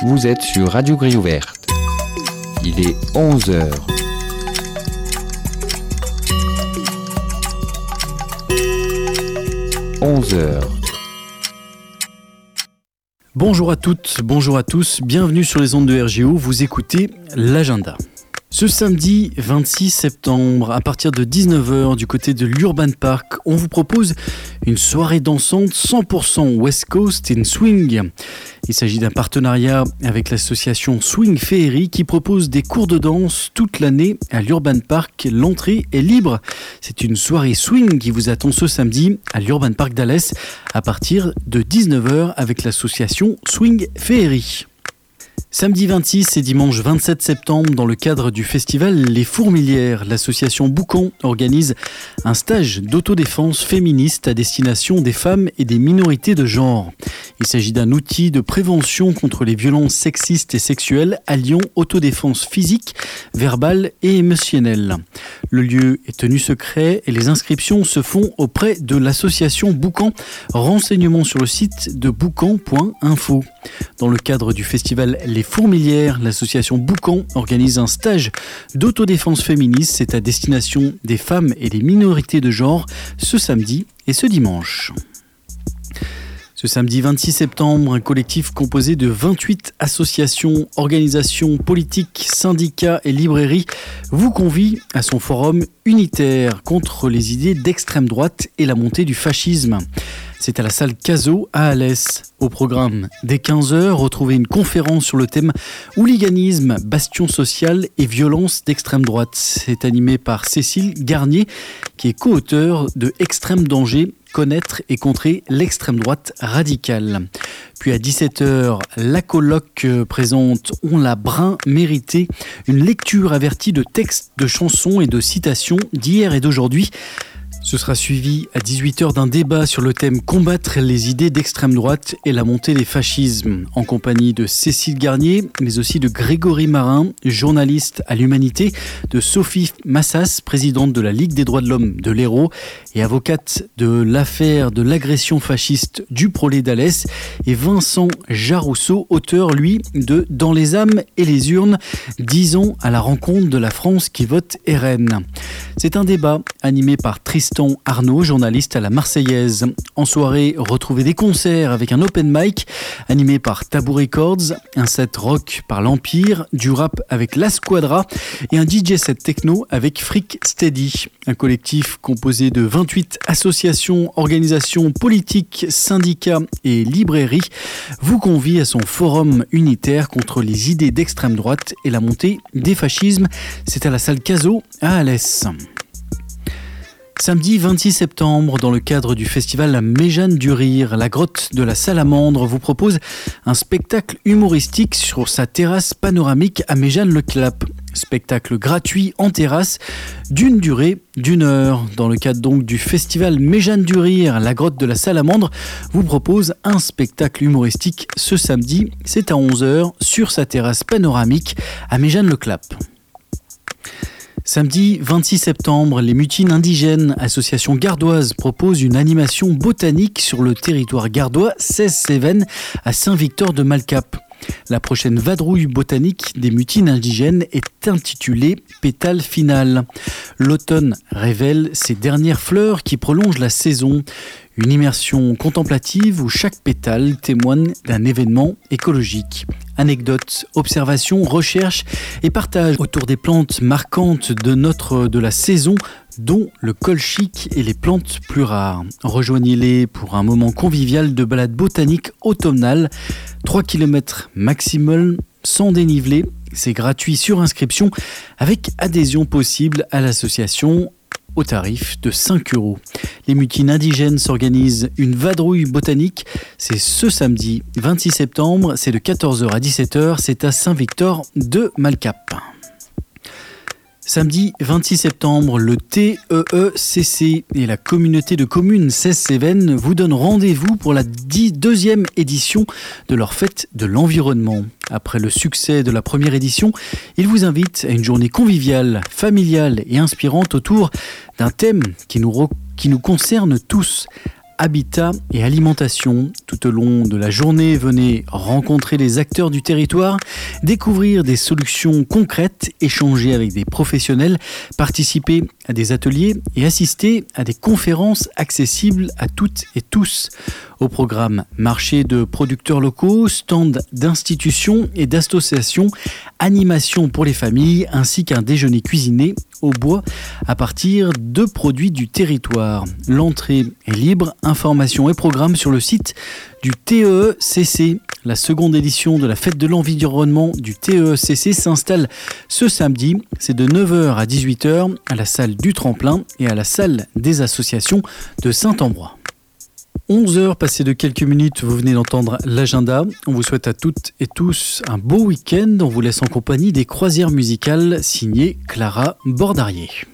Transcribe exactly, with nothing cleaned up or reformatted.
Vous êtes sur Radio Grille Ouverte. Il est onze heures. onze heures. Bonjour à toutes, bonjour à tous, bienvenue sur les ondes de R G O, vous écoutez l'agenda. Ce samedi vingt-six septembre, à partir de dix-neuf heures, du côté de l'Urban Park, on vous propose une soirée dansante cent pour cent West Coast in Swing. Il s'agit d'un partenariat avec l'association Swing Féerie qui propose des cours de danse toute l'année à l'Urban Park. L'entrée est libre. C'est une soirée swing qui vous attend ce samedi à l'Urban Park d'Alès à partir de dix-neuf heures avec l'association Swing Féerie. Samedi vingt-six et dimanche vingt-sept septembre, dans le cadre du festival Les Fourmilières, l'association Boucan organise un stage d'autodéfense féministe à destination des femmes et des minorités de genre. Il s'agit d'un outil de prévention contre les violences sexistes et sexuelles alliant autodéfense physique, verbale et émotionnelle. Le lieu est tenu secret et les inscriptions se font auprès de l'association Boucan. Renseignements sur le site de boucan point info. Dans le cadre du festival Les Fourmilières, l'association Boucan organise un stage d'autodéfense féministe. C'est à destination des femmes et des minorités de genre ce samedi et ce dimanche. Ce samedi vingt-six septembre, un collectif composé de vingt-huit associations, organisations politiques, syndicats et librairies vous convie à son forum unitaire contre les idées d'extrême droite et la montée du fascisme. C'est à la salle Cazot à Alès. Au programme, dès quinze heures, retrouvez une conférence sur le thème « Hooliganisme, bastion social et violence d'extrême droite ». C'est animé par Cécile Garnier, qui est co-auteur de « Extrême danger, connaître et contrer l'extrême droite radicale ». Puis à dix-sept heures, la colloque présente « On l'a brun mérité », une lecture avertie de textes, de chansons et de citations d'hier et d'aujourd'hui. Ce sera suivi à dix-huit heures d'un débat sur le thème « Combattre les idées d'extrême droite et la montée des fascismes » en compagnie de Cécile Garnier, mais aussi de Grégory Marin, journaliste à l'Humanité, de Sophie Massas, présidente de la Ligue des droits de l'homme de l'Hérault et avocate de l'affaire de l'agression fasciste du Prolet d'Alès, et Vincent Jarousseau, auteur, lui, de « Dans les âmes et les urnes, dix ans à la rencontre de la France qui vote R N ». C'est un débat animé par Tristan Arnaud, journaliste à la Marseillaise. En soirée, retrouvez des concerts avec un open mic animé par Taboo Records, un set rock par l'Empire, du rap avec La Squadra et un D J set techno avec Freak Steady. Un collectif composé de vingt-huit associations, organisations politiques, syndicats et librairies vous convie à son forum unitaire contre les idées d'extrême droite et la montée des fascismes. C'est à la salle Cazot à Alès. Samedi vingt-six septembre, dans le cadre du festival Méjeanne du Rire, la grotte de la Salamandre vous propose un spectacle humoristique sur sa terrasse panoramique à Méjeanne-le-Clap. Spectacle gratuit en terrasse d'une durée d'une heure. Dans le cadre donc du festival Méjeanne du Rire, la grotte de la Salamandre vous propose un spectacle humoristique ce samedi. C'est à onze heures sur sa terrasse panoramique à Méjeanne-le-Clap. Samedi vingt-six septembre, les Mutines Indigènes, association gardoise, proposent une animation botanique sur le territoire gardois seize Cévennes à Saint-Victor-de-Malcap. La prochaine vadrouille botanique des Mutines Indigènes est intitulée « Pétale finale ». L'automne révèle ses dernières fleurs qui prolongent la saison. Une immersion contemplative où chaque pétale témoigne d'un événement écologique. Anecdotes, observations, recherches et partage autour des plantes marquantes de notre de la saison, dont le colchique et les plantes plus rares. Rejoignez-les pour un moment convivial de balade botanique automnale. trois kilomètres maximum sans dénivelé. C'est gratuit sur inscription avec adhésion possible à l'association au tarif de cinq euros. Les Mutines Indigènes s'organisent une vadrouille botanique. C'est ce samedi vingt-six septembre, c'est de quatorze heures à dix-sept heures, c'est à Saint-Victor-de-Malcap. Samedi vingt-six septembre, le T E E C C et la communauté de communes seize Cévennes vous donnent rendez-vous pour la deuxième édition de leur fête de l'environnement. Après le succès de la première édition, ils vous invitent à une journée conviviale, familiale et inspirante autour d'un thème qui nous, re- qui nous concerne tous. habitat et alimentation. Tout au long de la journée, venez rencontrer les acteurs du territoire, découvrir des solutions concrètes, échanger avec des professionnels, participer à des ateliers et assister à des conférences accessibles à toutes et tous. Au programme, marché de producteurs locaux, stand d'institutions et d'associations, animation pour les familles ainsi qu'un déjeuner cuisiné au bois à partir de produits du territoire. L'entrée est libre, informations et programmes sur le site du T E E C C. La seconde édition de la fête de l'environnement du T E E C C s'installe ce samedi. C'est de neuf heures à dix-huit heures à la salle du Tremplin et à la salle des associations de Saint-Ambrois. onze heures passées de quelques minutes, vous venez d'entendre l'agenda. On vous souhaite à toutes et tous un beau week-end. On vous laisse en compagnie des croisières musicales signées Clara Bordarier.